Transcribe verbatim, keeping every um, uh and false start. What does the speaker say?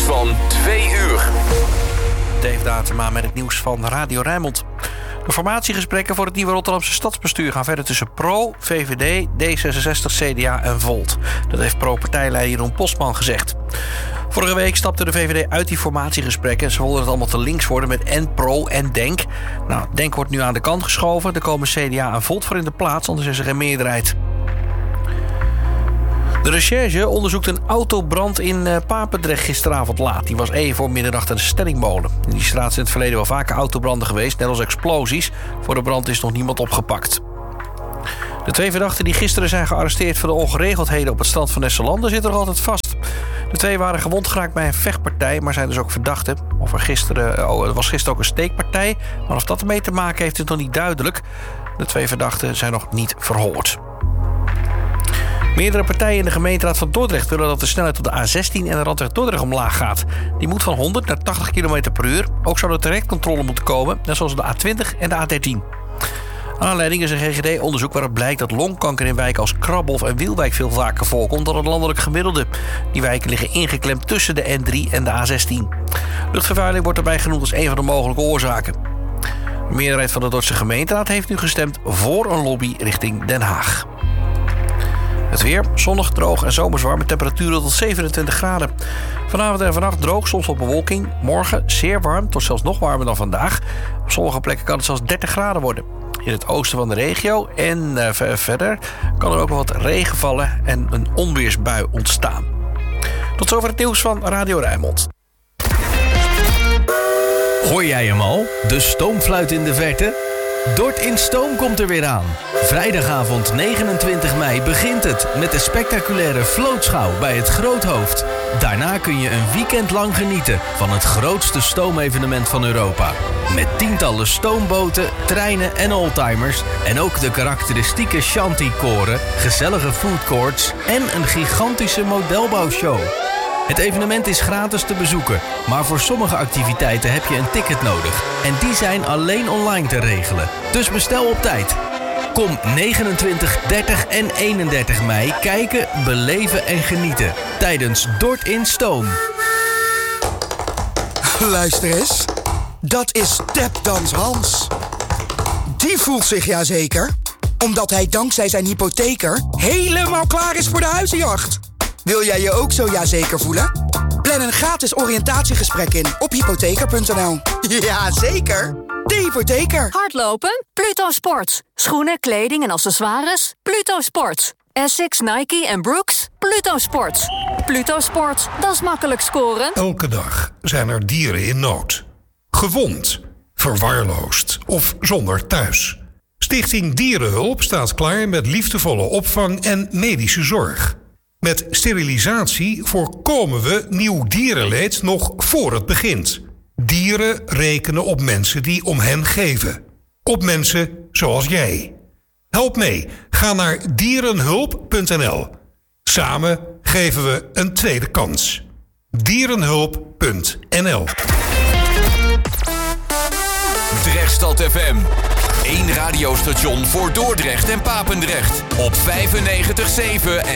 van twee uur. Dave Datema met het nieuws van Radio Rijnmond. De formatiegesprekken voor het nieuwe Rotterdamse stadsbestuur gaan verder tussen Pro, V V D, D zesenzestig, C D A en Volt. Dat heeft Pro-partijleider Jeroen Postman gezegd. Vorige week stapte de V V D uit die formatiegesprekken en ze wilden het allemaal te links worden met en Pro en Denk. Nou, Denk wordt nu aan de kant geschoven. Er komen C D A en Volt voor in de plaats, anders is er geen meerderheid. De recherche onderzoekt een autobrand in Papendrecht gisteravond laat. Die was even voor middernacht aan de Stellingmolen. In die straat zijn in het verleden wel vaker autobranden geweest, net als explosies. Voor de brand is nog niemand opgepakt. De twee verdachten die gisteren zijn gearresteerd voor de ongeregeldheden op het strand van Nesselanden zitten nog altijd vast. De twee waren gewond geraakt bij een vechtpartij, maar zijn dus ook verdachten. Of er gisteren, oh, er was gisteren ook een steekpartij, maar of dat ermee te maken heeft is nog niet duidelijk. De twee verdachten zijn nog niet verhoord. Meerdere partijen in de gemeenteraad van Dordrecht willen dat de snelheid op de A zestien en de randweg Dordrecht omlaag gaat. Die moet van honderd naar tachtig kilometer per uur. Ook zou er trajectcontrole moeten komen, net zoals de A twintig en de A dertien. Aanleiding is een G G D-onderzoek waaruit blijkt dat longkanker in wijken als Krabbolf en Wielwijk veel vaker voorkomt dan het landelijk gemiddelde. Die wijken liggen ingeklemd tussen de N drie en de A zestien. Luchtvervuiling wordt daarbij genoemd als een van de mogelijke oorzaken. De meerderheid van de Dordtse gemeenteraad heeft nu gestemd voor een lobby richting Den Haag. Het weer, zonnig, droog en zomers warm met temperaturen tot zevenentwintig graden. Vanavond en vannacht droog, soms wat bewolking. Morgen zeer warm, tot zelfs nog warmer dan vandaag. Op sommige plekken kan het zelfs dertig graden worden. In het oosten van de regio en uh, verder kan er ook nog wat regen vallen en een onweersbui ontstaan. Tot zover het nieuws van Radio Rijnmond. Hoor jij hem al? De stoomfluit in de verte? Dort in Stoom komt er weer aan. Vrijdagavond negenentwintig mei begint het met de spectaculaire vlootschouw bij het Groothoofd. Daarna kun je een weekend lang genieten van het grootste stoomevenement van Europa. Met tientallen stoomboten, treinen en oldtimers en ook de karakteristieke shanty-koren, gezellige foodcourts en een gigantische modelbouwshow. Het evenement is gratis te bezoeken, maar voor sommige activiteiten heb je een ticket nodig. En die zijn alleen online te regelen. Dus bestel op tijd. Kom negenentwintig, dertig en eenendertig mei kijken, beleven en genieten tijdens Dort in Stoom. Luister eens, dat is Tapdans Hans. Die voelt zich ja zeker, omdat hij dankzij zijn hypotheker helemaal klaar is voor de huizenjacht. Wil jij je ook zo ja zeker voelen? Plan een gratis oriëntatiegesprek in op hypotheker punt n l. Ja, zeker. De Hypotheker. Hardlopen? Pluto Sports. Schoenen, kleding en accessoires? Pluto Sports. Essex, Nike en Brooks? Pluto Sports. Pluto Sports, dat is makkelijk scoren. Elke dag zijn er dieren in nood. Gewond, verwaarloosd of zonder thuis. Stichting Dierenhulp staat klaar met liefdevolle opvang en medische zorg. Met sterilisatie voorkomen we nieuw dierenleed nog voor het begint. Dieren rekenen op mensen die om hen geven. Op mensen zoals jij. Help mee. Ga naar dierenhulp punt n l. Samen geven we een tweede kans. dierenhulp punt n l. Drechtstad F M. Eén radiostation voor Dordrecht en Papendrecht. Op vijfennegentig komma zeven en